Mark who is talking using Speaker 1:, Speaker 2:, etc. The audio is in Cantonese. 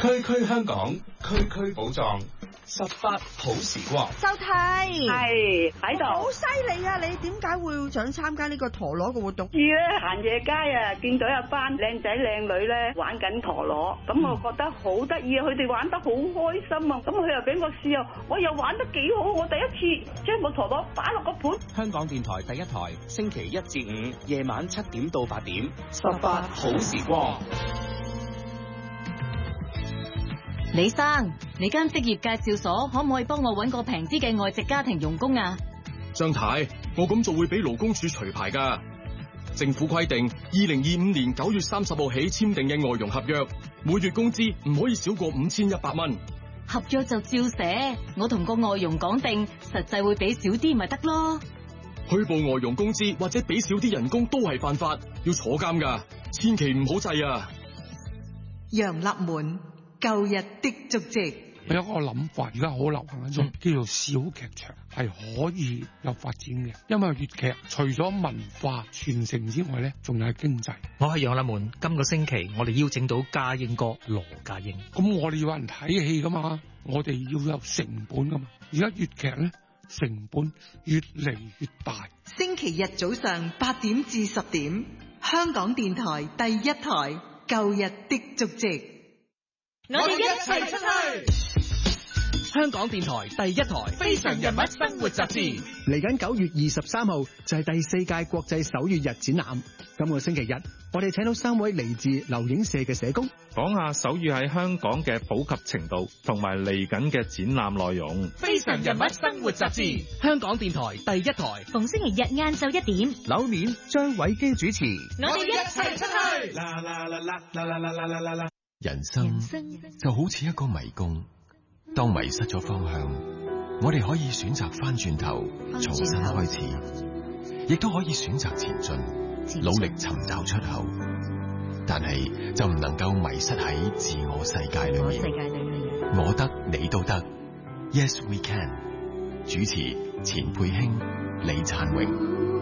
Speaker 1: 區區香港，區區寶藏，18好時光。
Speaker 2: 周太
Speaker 3: 係喺度，
Speaker 2: 好犀利啊！你點解會想參加呢個陀螺嘅活動？
Speaker 3: 行夜街啊，見到一班靚仔靚女咧玩緊陀螺，咁我覺得好得意啊！佢哋玩得好開心啊！咁佢又俾我試啊，我又玩得幾好，我第一次將個陀螺擺落個盤。
Speaker 4: 香港電台第一台，星期1至5夜晚7點到8點，18好時光。
Speaker 5: 李生，你間職業介紹所可唔可以幫我搵個平啲嘅外籍家庭傭工啊？
Speaker 6: 張太，我咁做會俾勞工處除牌㗎。政府規定，2025年9月30號起簽訂嘅外傭合約，每月工資唔可以少過5100蚊。
Speaker 5: 合約就照寫，我同個外傭講定，實際會俾少啲咪得咯。
Speaker 6: 虛報外傭工資或者俾少啲人工都係犯法，要坐監㗎，千祈唔好制啊！
Speaker 7: 楊立門。舊日的足跡，
Speaker 8: 有一個諗法，而家好流行一種叫做小劇場，係可以有發展嘅。因為粵劇除咗文化傳承之外咧，仲有經濟。
Speaker 9: 我係楊立門，今個星期我哋邀請到家英哥羅家英。
Speaker 8: 咁我哋要有人睇戲噶嘛，我哋要有成本噶嘛。而家粵劇咧成本越嚟越大。
Speaker 7: 星期日早上8點至10點，香港電台第一台《舊日的足跡》。
Speaker 10: 我哋一齊出去！
Speaker 4: 香港電台第一台《非常人物生活雜誌》
Speaker 11: 嚟緊9月23號就係第4屆國際手語日展覽。今個星期日，我哋請到3位嚟自留影社嘅社工，
Speaker 12: 講下手語喺香港嘅普及程度，同埋嚟緊嘅展覽內容。
Speaker 10: 《非常人物生活雜誌》，
Speaker 4: 香港電台第一台，
Speaker 5: 逢星期日晏晝1點，
Speaker 11: 柳面張偉基主持。
Speaker 10: 我哋一齊出去！
Speaker 1: 啦啦啦啦啦啦啦啦啦啦！
Speaker 13: 人生就好似一個迷宮，當迷失咗方向，我哋可以選擇翻轉頭重新開始，亦都可以選擇前進，努力尋找出口。但係就唔能夠迷失喺自我世界裏面。我得你都得 ，Yes we can。主持錢佩卿、李燦榮。